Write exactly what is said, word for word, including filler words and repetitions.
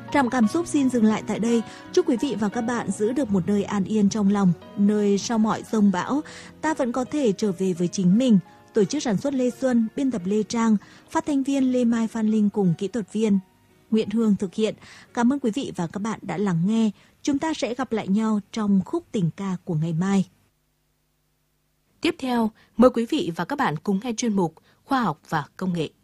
Trạm cảm xúc xin dừng lại tại đây. Chúc quý vị và các bạn giữ được một nơi an yên trong lòng, nơi sau mọi dông bão, ta vẫn có thể trở về với chính mình. Tổ chức sản xuất Lê Xuân, biên tập Lê Trang, phát thanh viên Lê Mai Phan Linh cùng kỹ thuật viên Nguyễn Hương thực hiện. Cảm ơn quý vị và các bạn đã lắng nghe. Chúng ta sẽ gặp lại nhau trong khúc tình ca của ngày mai. Tiếp theo, mời quý vị và các bạn cùng nghe chuyên mục Khoa học và Công nghệ.